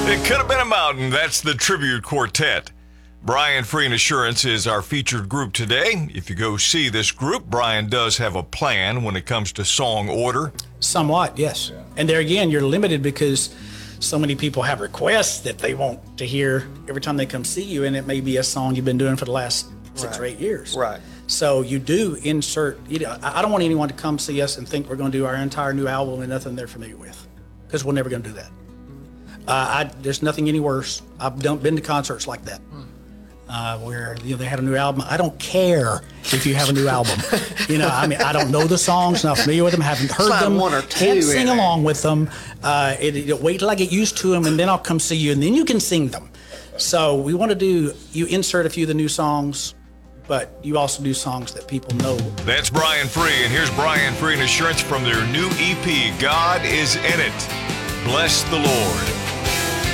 It could have been a mountain. That's the Tribute Quartet. Brian Free and Assurance is our featured group today. If you go see this group, Brian does have a plan when it comes to song order. Somewhat, yes. Yeah. And there again, you're limited because so many people have requests that they want to hear every time they come see you, and it may be a song you've been doing for the last 6 or 8 years. Right. So you do insert, I don't want anyone to come see us and think we're going to do our entire new album and nothing they're familiar with, because we're never going to do that. There's nothing any worse. I've been to concerts like that, where they had a new album. I don't care if you have a new album. I don't know the songs, not familiar with them, haven't heard them, one or two can't sing along with them. Wait till I get used to them, and then I'll come see you, and then you can sing them. So we want to you insert a few of the new songs, but you also do songs that people know. That's Brian Free, and here's Brian Free and Assurance from their new EP, God Is In It. Bless the Lord.